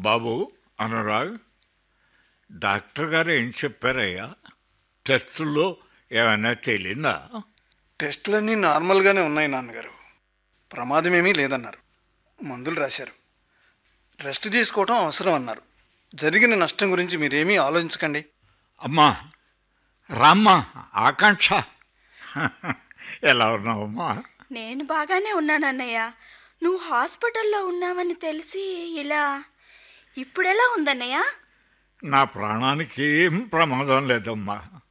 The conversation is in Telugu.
బాబు అనురాగ్, డాక్టర్ గారు ఏం చెప్పారయ్యా? టెస్టుల్లో ఏమైనా తేలిందా? టెస్టులన్నీ నార్మల్గానే ఉన్నాయి నాన్నగారు. ప్రమాదమేమీ లేదన్నారు. మందులు రాశారు. రెస్ట్ తీసుకోవటం అవసరం అన్నారు. జరిగిన నష్టం గురించి మీరేమీ ఆలోచించకండి. అమ్మా రామ్మా ఆకాంక్ష, ఎలా ఉన్నావమ్మా? నేను బాగానే ఉన్నానన్నయ్య. నువ్వు హాస్పిటల్లో ఉన్నావని తెలిసి ఇలా. ఇప్పుడెలా ఉందన్నయ్య? నా ప్రాణానికి ఏం ప్రమాదం లేదమ్మా.